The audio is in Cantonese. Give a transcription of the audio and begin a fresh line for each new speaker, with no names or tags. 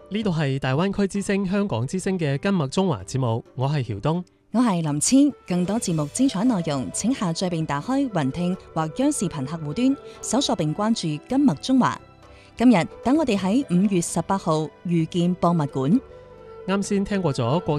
呢度係大灣區之聲香港之聲嘅今麥中華節目，我係曉東，
我係林千。更多節目精彩內容，請下載並打開雲聽或央視頻客戶端，搜索並關注今麥中華。今日等我哋喺5月18號遇見博物館。
啱先聽過咗